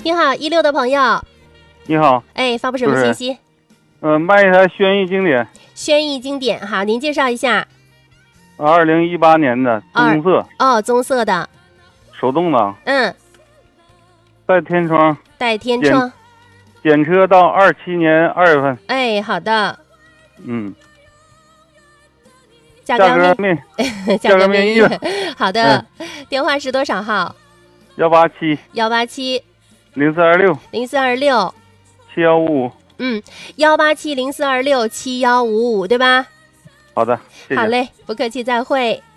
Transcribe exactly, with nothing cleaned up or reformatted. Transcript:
你好，一六的朋友。 你好。 哎，发布什么信息？ 呃，卖一台轩逸经典。 轩逸经典，好，您介绍一下。 二零一八年的棕色。 哦，棕色的。 手动挡。 嗯。 带天窗。 带天窗。 检车到二七年二月份。 哎，好的。 嗯。 价格面， 价格面议。好的、 嗯， 电话是多少号？ 幺八七幺八七零四二六零四二六七幺五五。 嗯，幺八七零四二六七幺五五，对吧？ 好的，谢谢。 好嘞，不客气，再会。